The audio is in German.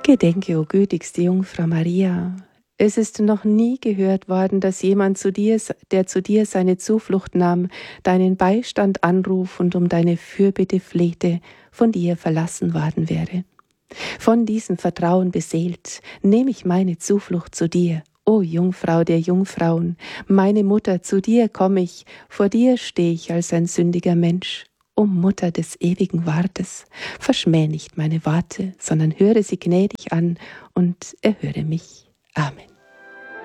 Gedenke, o gütigste Jungfrau Maria, es ist noch nie gehört worden, dass jemand der zu dir seine Zuflucht nahm, deinen Beistand anruf und um deine Fürbitte flehte, von dir verlassen worden wäre. Von diesem Vertrauen beseelt, nehme ich meine Zuflucht zu dir, o Jungfrau der Jungfrauen, meine Mutter, zu dir komme ich, vor dir stehe ich als ein sündiger Mensch. O Mutter des ewigen Wortes, verschmäh nicht meine Worte, sondern höre sie gnädig an und erhöre mich. Amen.